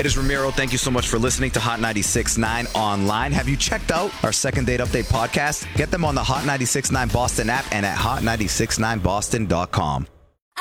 It is Ramiro. Thank you so much for listening to Hot 96.9 Online. Have you checked out our Second Date Update podcast? Get them on the Hot 96.9 Boston app and at hot969boston.com.